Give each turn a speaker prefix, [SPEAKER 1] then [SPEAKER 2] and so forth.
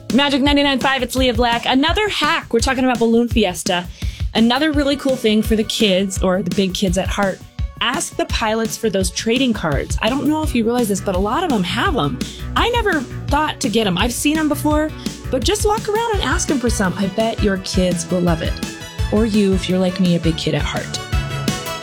[SPEAKER 1] Magic 99.5, it's Leah Black. Another hack. We're talking about Balloon Fiesta. Another really cool thing for the kids, or the big kids at heart. Ask the pilots for those trading cards. I don't know if you realize this, but a lot of them have them. I never thought to get them. I've seen them before, but just walk around and ask them for some. I bet your kids will love it. Or you, if you're like me, a big kid at heart.